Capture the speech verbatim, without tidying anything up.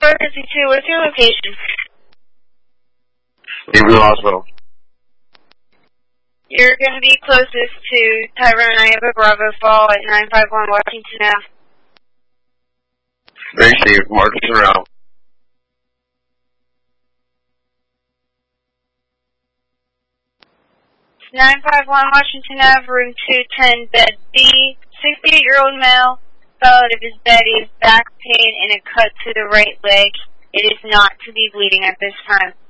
four fifty-two, what's your location? Naperville Hospital. You're going to be closest to Tyrone Iowa Bravo Fall at nine five one Washington Avenue. Very safe. Marcus around. nine five one Washington Avenue, room two ten, bed B. sixty-eight-year-old male fell out of his bed. He has back pain and a cut to the right leg. It is not to be bleeding at this time.